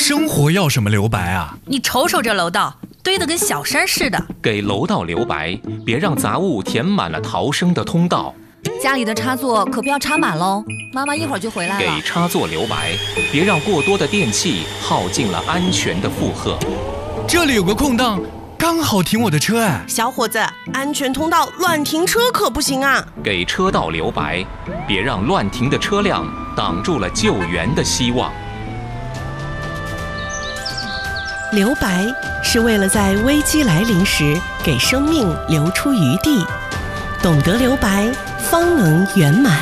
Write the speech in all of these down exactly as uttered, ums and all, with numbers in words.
生活要什么留白啊？ 你瞅瞅这楼道，堆得跟小山似的。 给楼道留白，别让杂物填满了逃生的通道。 家里的插座可不要插满喽，妈妈一会儿就回来了。 给插座留白，别让过多的电器耗尽了安全的负荷。 这里有个空档，刚好停我的车哎。 小伙子，安全通道乱停车可不行啊！ 给车道留白，别让乱停的车辆挡住了救援的希望。 留白是为了在危机来临时给生命留出余地，懂得留白，方能圆满。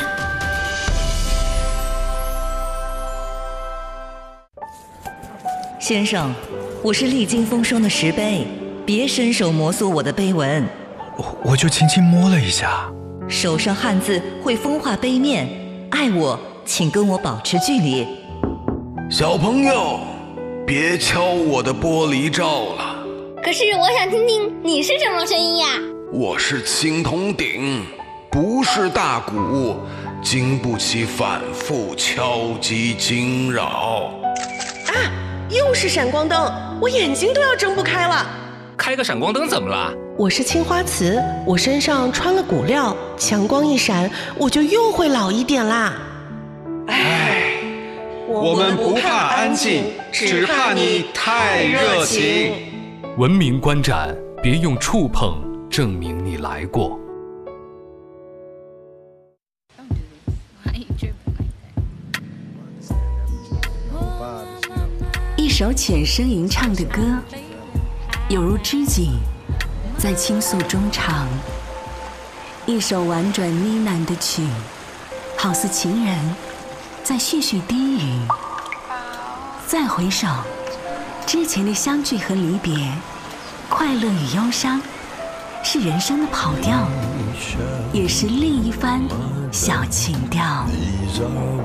先生，我是历经风霜的石碑，别伸手摩挲我的碑文。 我我就轻轻摸了一下。 手上汗渍会风化碑面，爱我请跟我保持距离。 小朋友，别敲我的玻璃罩了。 可是我想听听你是什么声音呀？ 我是青铜鼎，不是大鼓，经不起反复敲击惊扰。 啊，又是闪光灯，我眼睛都要睁不开了。 开个闪光灯怎么了？ 我是青花瓷，我身上穿了骨料，强光一闪，我就又会老一点啦。 唉，我们不怕安静，只怕你太热情。 文明观展，别用触碰证明你来过。 一首浅声吟唱的歌，有如知己在倾诉衷肠；一首婉转呢喃的曲，好似情人在絮絮低语。再回首，之前的相聚和离别，快乐与忧伤，是人生的跑调，也是另一番小情调。